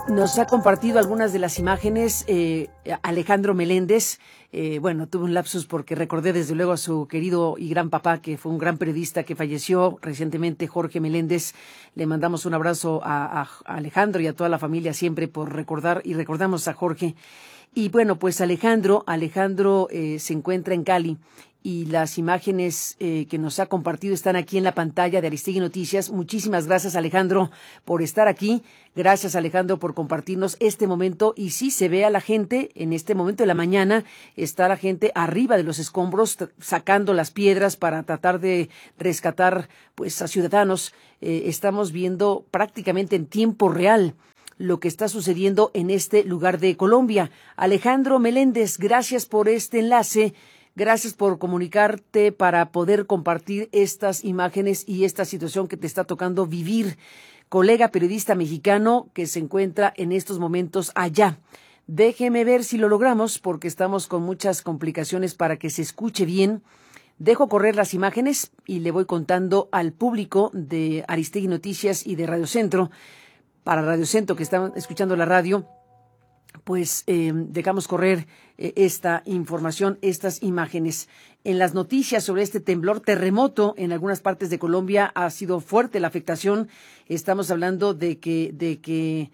Nos ha compartido algunas de las imágenes Alejandro Meléndez. Tuve un lapsus porque recordé desde luego a su querido y gran papá, que fue un gran periodista que falleció recientemente, Jorge Meléndez. Le mandamos un abrazo a Alejandro y a toda la familia siempre por recordar, y recordamos a Jorge. Y bueno, pues Alejandro se encuentra en Cali, y las imágenes que nos ha compartido están aquí en la pantalla de Aristegui Noticias. Muchísimas gracias, Alejandro, por estar aquí. Gracias, Alejandro, por compartirnos este momento. Y sí, se ve a la gente en este momento de la mañana. Está la gente arriba de los escombros sacando las piedras para tratar de rescatar pues a ciudadanos. Estamos viendo prácticamente en tiempo real lo que está sucediendo en este lugar de Colombia. Alejandro Meléndez, gracias por este enlace. Gracias por comunicarte para poder compartir estas imágenes y esta situación que te está tocando vivir. Colega periodista mexicano que se encuentra en estos momentos allá. Déjeme ver si lo logramos, porque estamos con muchas complicaciones para que se escuche bien. Dejo correr las imágenes y le voy contando al público de Aristegui Noticias y de Radio Centro, para Radio Centro que están escuchando la radio, pues dejamos correr esta información, estas imágenes. En las noticias sobre este terremoto en algunas partes de Colombia, ha sido fuerte la afectación. Estamos hablando de que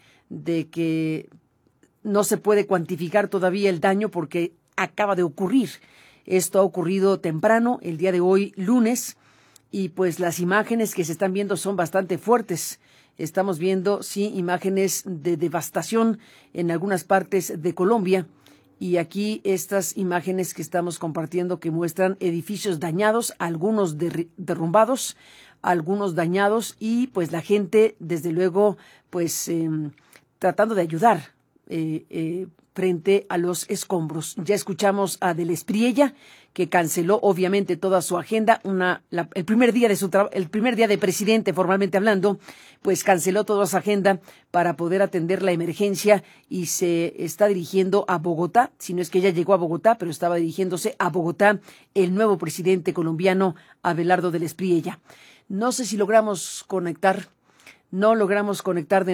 no se puede cuantificar todavía el daño porque acaba de ocurrir. Esto ha ocurrido temprano, el día de hoy, lunes, y pues las imágenes que se están viendo son bastante fuertes. Estamos viendo, sí, imágenes de devastación en algunas partes de Colombia, y aquí estas imágenes que estamos compartiendo que muestran edificios dañados, algunos derrumbados, algunos dañados, y pues la gente, desde luego, pues tratando de ayudar frente a los escombros. Ya escuchamos a Del Espriella, que canceló obviamente toda su agenda. El primer día de presidente, formalmente hablando, pues canceló toda su agenda para poder atender la emergencia, y se está dirigiendo a Bogotá. Si no es que ya llegó a Bogotá, pero estaba dirigiéndose a Bogotá el nuevo presidente colombiano, Abelardo Del Espriella. No sé si logramos conectar, no logramos conectar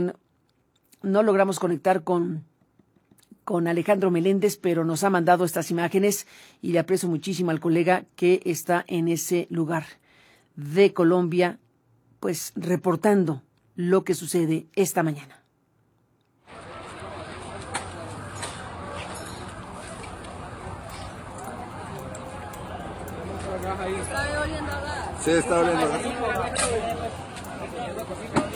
con Alejandro Meléndez, pero nos ha mandado estas imágenes y le aprecio muchísimo al colega que está en ese lugar de Colombia, pues reportando lo que sucede esta mañana. Sí, está oliendo.